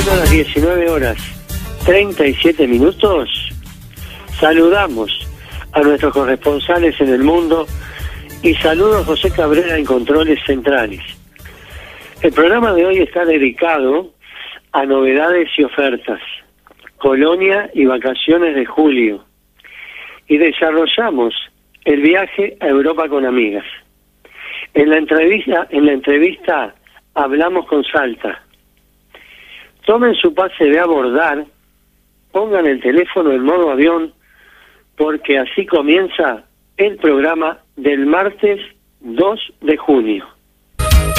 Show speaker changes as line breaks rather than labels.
Siendo las 19:37, saludamos a nuestros corresponsales en el mundo y saludo a José Cabrera en Controles Centrales. El programa de hoy está dedicado a novedades y ofertas, colonia y vacaciones de julio, y desarrollamos el viaje a Europa con amigas. En la entrevista hablamos con Salta. Tomen su pase de abordar, pongan el teléfono en modo avión, porque así comienza el programa del martes 2 de junio.